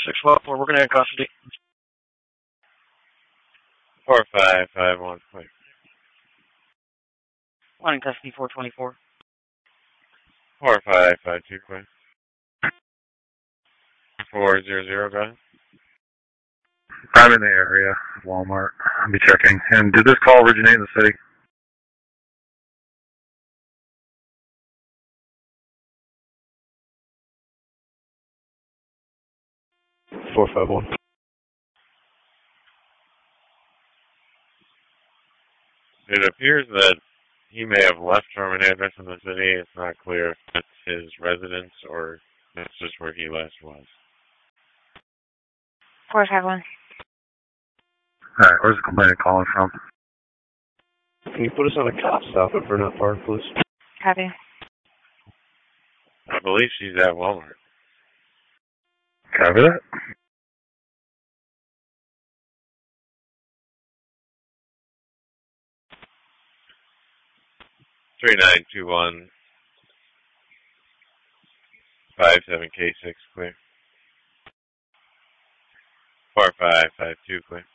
614, we're going to have custody. 4551, quick. One in custody, 424. 4552, quick. 400, go ahead. I'm in the area, Walmart. I'll be checking. And did this call originate in the city? $451. It appears that he may have left from an address in the city. It's not clear if that's his residence or that's just where he last was. 451. Alright, where's the complainant calling from? Can you put us on a cop stop at Burnett Park, please? Copy. I believe she's at Walmart. Copy that. Three 3921 57K6, clear. 4552, clear.